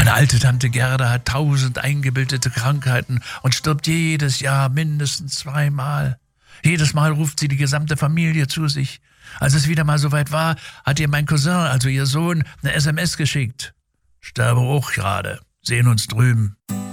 Meine alte Tante Gerda hat 1000 eingebildete Krankheiten und stirbt jedes Jahr mindestens 2-mal. Jedes Mal ruft sie die gesamte Familie zu sich. Als es wieder mal soweit war, hat ihr mein Cousin, also ihr Sohn, eine SMS geschickt. Sterbe auch gerade. Sehen uns drüben.